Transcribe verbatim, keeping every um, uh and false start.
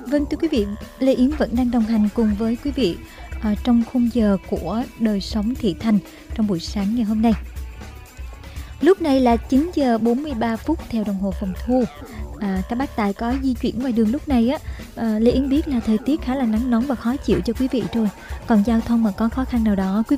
Vâng, thưa quý vị, Lê Yến vẫn đang đồng hành cùng với quý vị ờ, trong khung giờ của đời sống thị thành trong buổi sáng ngày hôm nay. Lúc này là chín giờ bốn mươi ba phút theo đồng hồ phòng thu. À, các bác tài có di chuyển ngoài đường lúc này á, à, Lê Yến biết là thời tiết khá là nắng nóng và khó chịu cho quý vị rồi. Còn giao thông mà có khó khăn nào đó, quý